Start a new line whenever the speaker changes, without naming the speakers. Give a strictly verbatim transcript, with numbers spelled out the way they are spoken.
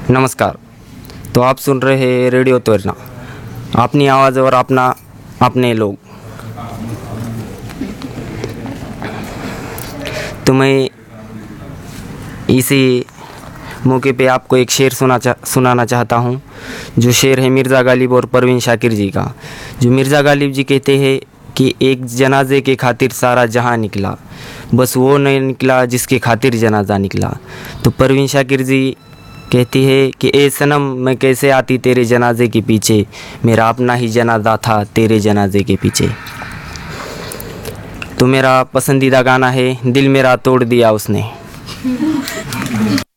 नमस्कार। तो आप सुन रहे हैं रेडियो त्वरना, अपनी आवाज़ और अपना अपने लोग। तो मैं इसी मौके पे आपको एक शेर सुना चा, सुनाना चाहता हूँ। जो शेर है मिर्ज़ा गालिब और परवीन शाकिर जी का। जो मिर्ज़ा गालिब जी कहते हैं कि एक जनाजे के खातिर सारा जहां निकला, बस वो नहीं निकला जिसके खातिर जनाजा निकला। तो परवीन शाकिर जी कहती है कि ए सनम मैं कैसे आती तेरे जनाजे के पीछे, मेरा अपना ही जनाजा था तेरे जनाजे के पीछे। तो मेरा पसंदीदा गाना है दिल मेरा तोड़ दिया उसने।